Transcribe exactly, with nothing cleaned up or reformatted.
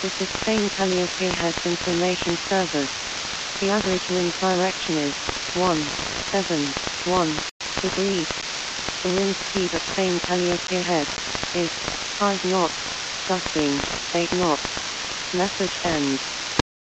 This is Spain Calliope Heads Information Service. The average wind direction is one seven one degrees. The wind speed at Spain Calliope Head is five knots, gusting eight knots. Message ends.